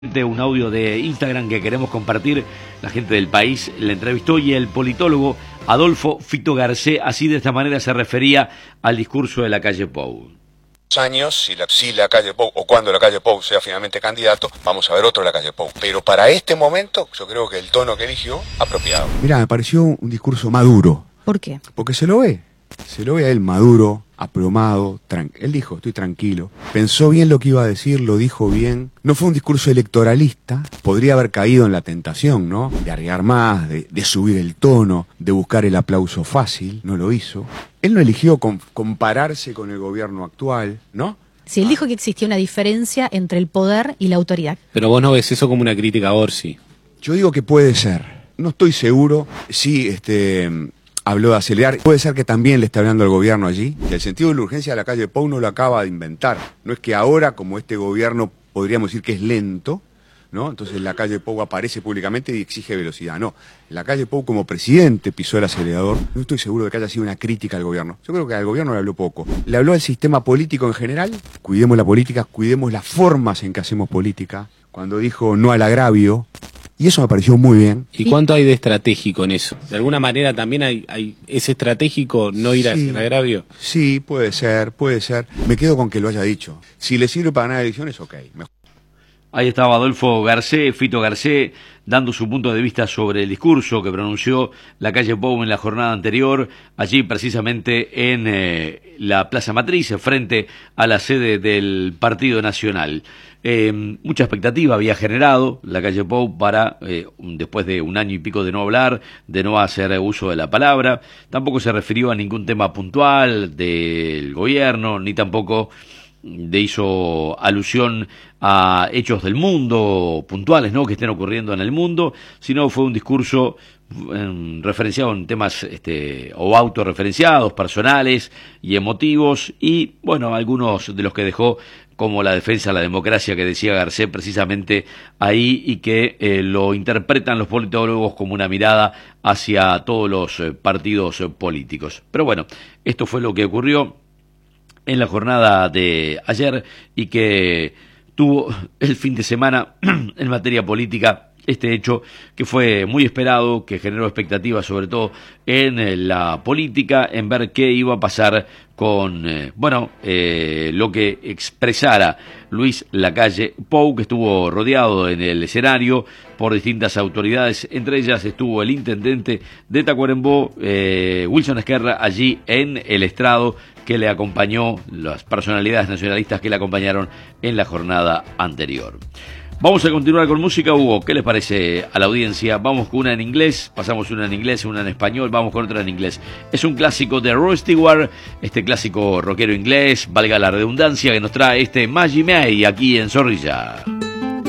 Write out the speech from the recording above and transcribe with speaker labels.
Speaker 1: De un audio de Instagram que queremos compartir, la gente del país la entrevistó y el politólogo Adolfo Fito Garcé así de esta manera se refería al discurso de la calle Pou.
Speaker 2: Años, si la calle Pou, o cuando la calle Pou sea finalmente candidato, vamos a ver otro de la calle Pou. Pero para este momento, yo creo que el tono que eligió, apropiado.
Speaker 3: Mirá, me pareció un discurso maduro.
Speaker 4: ¿Por qué?
Speaker 3: Porque se lo ve a él maduro, aplomado, él dijo, estoy tranquilo. Pensó bien lo que iba a decir, lo dijo bien. No fue un discurso electoralista, podría haber caído en la tentación, ¿no? De arriesgar más, de subir el tono, de buscar el aplauso fácil, no lo hizo. Él no eligió compararse con el gobierno actual, ¿no?
Speaker 4: Sí, él dijo que existía una diferencia entre el poder y la autoridad.
Speaker 5: Pero vos no ves eso como una crítica a Orsi.
Speaker 3: Yo digo que puede ser. No estoy seguro. Sí, habló de acelerar. Puede ser que también le está hablando al gobierno allí. Que el sentido de la urgencia de la calle Pou no lo acaba de inventar. No es que ahora, como este gobierno, podríamos decir que es lento, ¿no? Entonces la calle Pou aparece públicamente y exige velocidad. No, la calle Pou como presidente pisó el acelerador. No estoy seguro de que haya sido una crítica al gobierno. Yo creo que al gobierno le habló poco. Le habló al sistema político en general. Cuidemos la política, cuidemos las formas en que hacemos política. Cuando dijo no al agravio. Y eso me pareció muy bien.
Speaker 5: ¿Y cuánto hay de estratégico en eso? ¿De alguna manera también es estratégico no ir al agravio?
Speaker 3: Sí, puede ser. Me quedo con que lo haya dicho. Si le sirve para ganar elecciones, ok. Mejor.
Speaker 1: Ahí estaba Adolfo Garcé, Fito Garcé, dando su punto de vista sobre el discurso que pronunció la calle Pou en la jornada anterior, allí precisamente en la Plaza Matriz, frente a la sede del Partido Nacional. Mucha expectativa había generado la calle Pou para, después de un año y pico de no hablar, de no hacer uso de la palabra. Tampoco se refirió a ningún tema puntual del gobierno, ni tampoco hizo alusión a hechos del mundo puntuales, ¿no?, que estén ocurriendo en el mundo, sino fue un discurso referenciado en temas o autorreferenciados, personales y emotivos, y bueno, algunos de los que dejó, como la defensa de la democracia que decía Garcé precisamente ahí, y que lo interpretan los politólogos como una mirada hacia todos los partidos políticos. Pero bueno, esto fue lo que ocurrió en la jornada de ayer y que tuvo el fin de semana en materia política este hecho que fue muy esperado, que generó expectativas sobre todo en la política, en ver qué iba a pasar con lo que expresara Luis Lacalle Pou, que estuvo rodeado en el escenario por distintas autoridades, entre ellas estuvo el intendente de Tacuarembó, Wilson Esquerra, allí en el estrado, que le acompañó, las personalidades nacionalistas que le acompañaron en la jornada anterior. Vamos a continuar con música, Hugo. ¿Qué les parece a la audiencia? Vamos con una en inglés, pasamos una en inglés, una en español, vamos con otra en inglés. Es un clásico de Rod Stewart, este clásico rockero inglés, valga la redundancia, que nos trae Maggie May aquí en Zorrilla.